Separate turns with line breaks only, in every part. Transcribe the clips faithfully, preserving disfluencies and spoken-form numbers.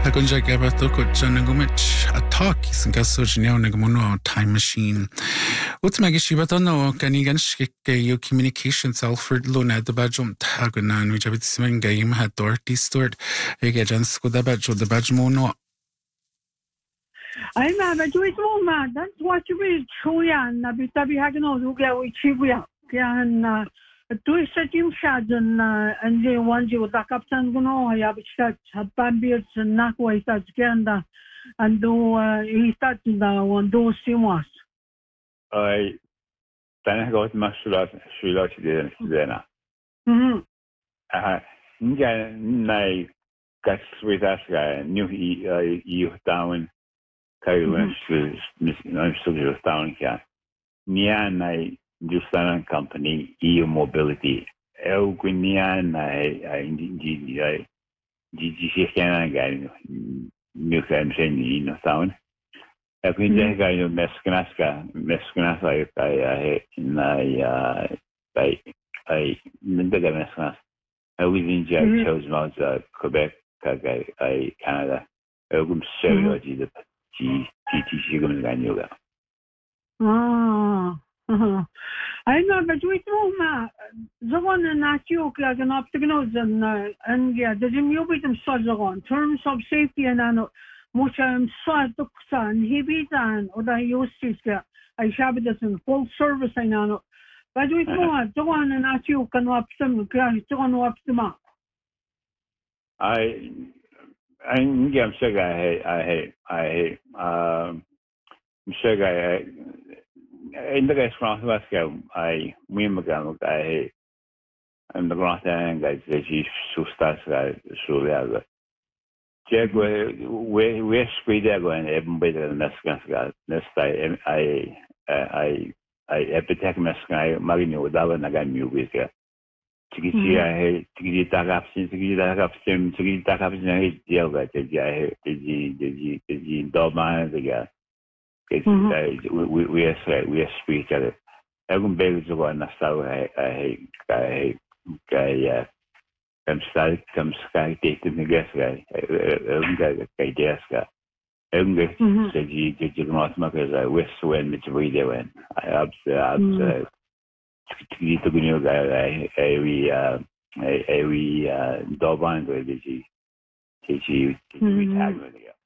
Hakunja gabato ko janagumich attack isinga sojineo nagamono time machine. Utmagi shibatono kanigan shike yo communications Alfred Luna the bajum tagunan which habit simen game had Dorothy Stewart again skuda bajo the bajmono.
I remember doing all man. That's what you will show ya. Na bitabi hagno luga we chibuya. Kyan doing such him shadow and the ones you the captain gno. I have shot bambiers and nakwa starts ganda and do he starts the one do simas.
I then got my shula shula then.
Hmm.
Ah, nga na gas with us guy new he you down. I'm still down here. Nia na Jusana Company, E U Mobility. El Guinea na I G G Canada guy, New Hampshire in the town. I think that guy, Mescanaska, Mescanasa, I, I, I, I, Linda Mescanas. I was in Jack Chose Mount, Quebec, I, Canada. Elgum Serio, the G T C Yoga.
Ah, I know, but we know, ma, the one in that you can optical and and yeah, the you beat them such on terms of safety and ano, much I'm so and he beat and or the use is I shabby this in full service I know. But we know, the one in that you can up some guys, the one up them up.
I I'm sure I I I um I'm sure I in the restaurant was go I me magan I and the grand thing guys that you so start so yeah check where where where speed there going even better than next guy next time I I I epitech mask I marino dawa na gan music Tiki I Tiki Tagapsin, Tiki Tagapsin, Tiki Tagapsin, Yoga, Tiki, Tiki, Tiki, Tiki, Doma, the guy. We we are we are speak at it. Everyone begs the one that's how I I I I come start come sky taking the guest guy. Everyone got a guest guy. Everyone said you did you not make as I wish when it's radio and I absolutely. Tiki to new guy, every uh, every uh, dog band with the G, Tiki, Tiki tag with you.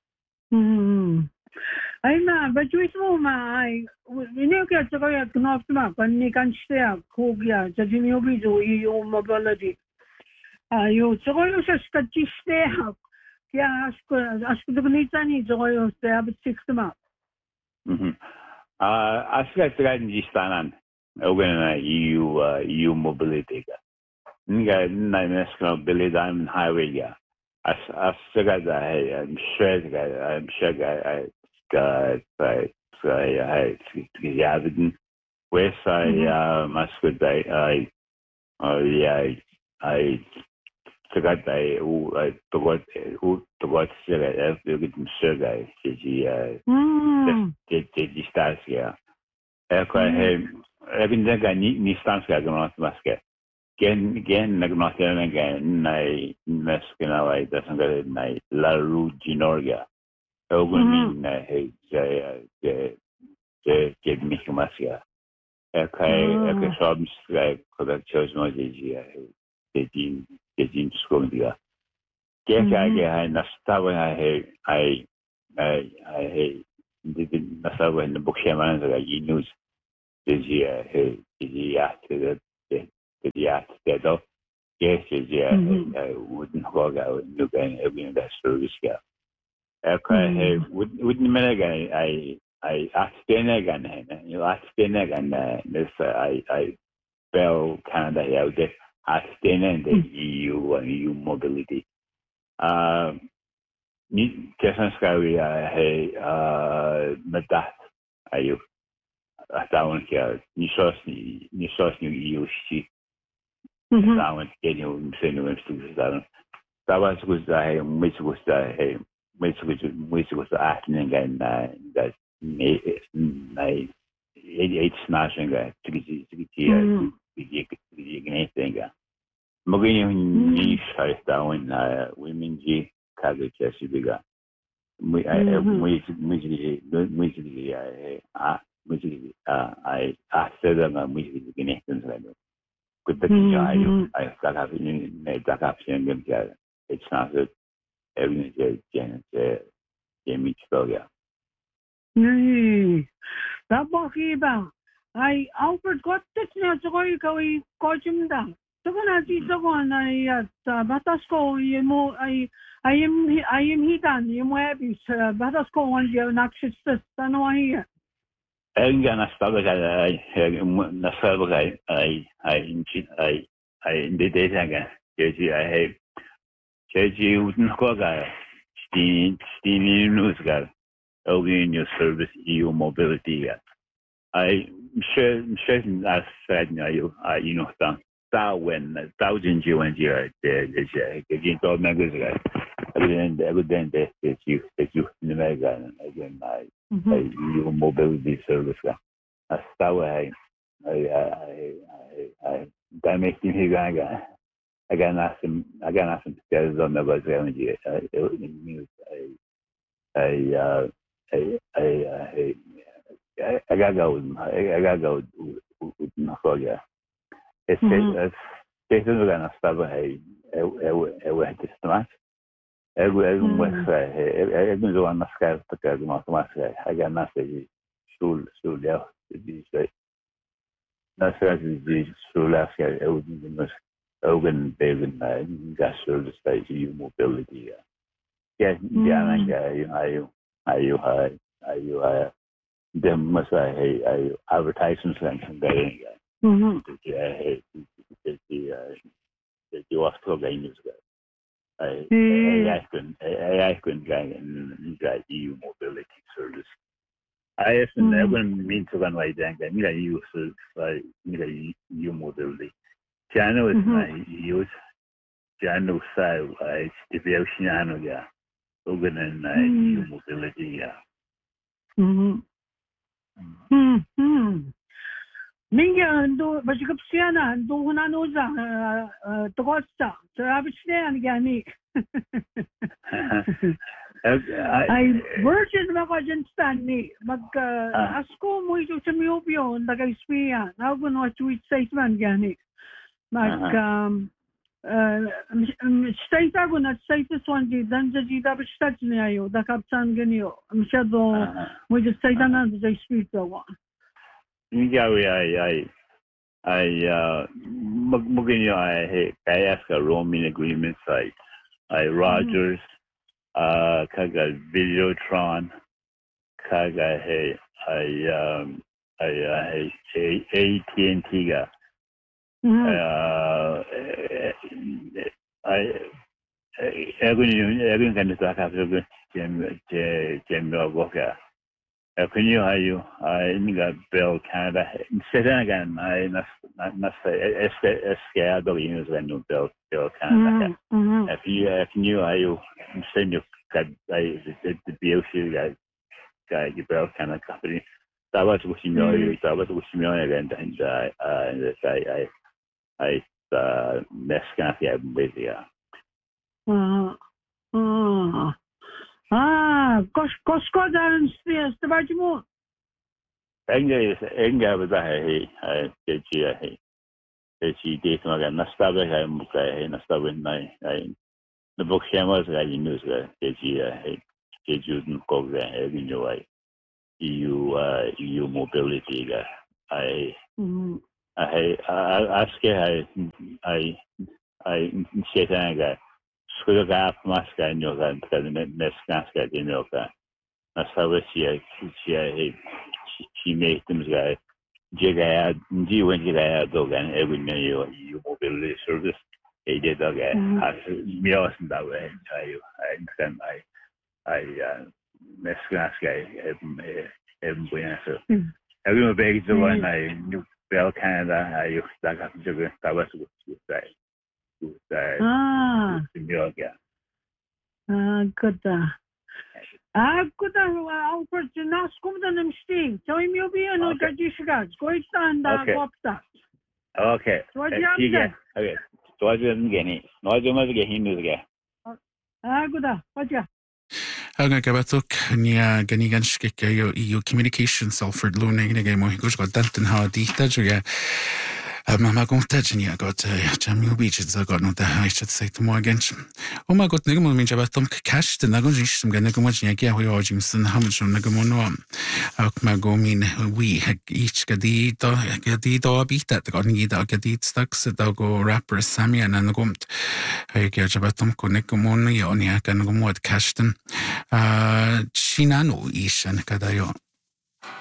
Hmm. I know, but you know, my we know get to go at Knopfman, and you can stay up, Kogia, the Jimmy Bizu, you mobility. Uh, you so you just stay up. Yeah, ask ask the Benitani, so you stay up at six months.
Hmm. Uh, I got to get in this time. Ogana E U uh, E U mobility ga. Nga na national Billy Diamond Highway ga. As as saga da hey I'm sure ga I'm sure ga I ga I I I Yavidin West I uh must good I I oh yeah I saga da who I to what who to what saga I you get sure ga ji uh the the stars yeah. Okay, every day I need need stands guys on the basket. Again, again, like not again. I meskina like doesn't get night. La Rue Ginorga. Ogun mean hey, the the the give me masia. Okay, okay, so I'm like because I chose my G G. The gene, the gene school dia. Get I get I nasta when I I I I didn't nasta when the book shaman that I use. Is yeah, he is yeah, the the the yeah, the dog. Yes, is yeah, I wouldn't hog out look and everything that service guy. Okay, hey, wouldn't matter again. I I asked then again, you asked then again. This I I fell Canada out there. Asked then and the E U and E U mobility. Um, ni kesan sekali hey uh medat ayo. Down here, Nisos, Nisos, New E U C. Down getting him saying to down. That was good. I which was the which was which was the acting again that I eighty-eight smashing guy to get to get anything. Mogini ni shut down women G kaga kesi biga. We I we we we we I we I I said that we we connections like good that I I got have in that option them yeah it's not that everything is Janet Jamie Spelga.
Nee. Dat mag je ba. Ai Albert got dit na so ko ko ko chimda. So na ti so ko na ya batasko ye mo ai I am I am hitan ye mo abi batasko on je nakshista no here.
Enga na Spelga I na Spelga I I I I in the day again. Jeji I have Jeji uden ko ga Steve Steve news ga Open your service E U mobility. I share sharing that said you uh you know some when thousand you and year there is again to magazine again evident that you that you in the magazine again I E U mobility service. I I I I I that makes me here again ask him again ask him to on the magazine I I uh I I I I gotta go. I gotta go with Nagoya. It's it's it's gonna stop. Hey, I I I went to stomach. I I went. I I don't know what mascara to get my mascara. I got nothing. School school there. This way. That's right. This school last year. I wouldn't miss. I wouldn't be in gas service stage. You mobility. Yeah, yeah. I I I I you uh them must I I advertisements and getting
Mhm.
the the the the was programming I I can I can gang and E U mobility service. I often never mean to run away then I use like E U mobility. Channel is my use channel side I deviation yeah. Open and E U mobility yeah.
Mhm. Hmm. Hmm. Minga ando bajikapsiana ando hunanoza togosta. Trabisne gani. I virgin magajinstan ni mag asko mo ito sa miopio nagaispiya. Nagun what we say man gani. Mag um state ako na state one di danja di dapat state niya yo dakapsan ganyo. Masyado mo just say na na sa espiritu wa.
Yeah, I, I, I, uh, Muginyo, I, I ask a roaming agreement site. I, Rogers, uh, Kaga Videotron, Kaga, hey, I, um, I, I, A T and T, uh, I, everyone, everyone can talk after Jim, Jim, Walker. Can you are you? I got Bill Canada. Say that again. I must must say it's it's scared of you when you Bill Bill Canada. If you if you are you send you got I the Bill shoe guy guy the Bill Canada company. That was what you know. That was what you know. And and I I I I uh next guy I'm with you.
Uh uh. Ah, kos kosko dan sties te wat je moet.
Enga is enga was I I did you I did you date my gan nastabe I muka I nastabe nai I the book shamas I news did you I did you no go I you I E U uh E U mobility I I I ask I I I say that School gap mask and your gun, Miss Nasca in your gun. That's how she she she made them guy. Jigga, G when you had dog and every new mobility service. He did again. I me also that way. I I understand I I Miss Nasca every answer. Everyone begs the one I knew Bell Canada. I used to have to do that was good say.
Ah,
yeah.
Ah, good. Ah, good. I'll put you now. Come to them, Steve. Tell him you'll be a no judge. Go stand up.
Okay.
What do you have?
Okay. So I didn't get it. No, I don't get him again.
Aguda, Baja.
Aga gabatuk nia ganigan skikka yo EU Communication Salford Luna ina mo higus got dalton ha dita juya ma ma gonta nia got jamu beach za got no da haichat say to mo against o ma got nigmo min jabatum cash the nagon jisum gan nigmo nia ge ho yo jimson hamjon nigmo no ak ma go min we each gadi do gadi do bita got ni da gadi stacks da go rapper Sammy and an gomt hey ge jabatum ko nigmo no yo nia gan go mod cash den Uh, Chinano ishan kada yo.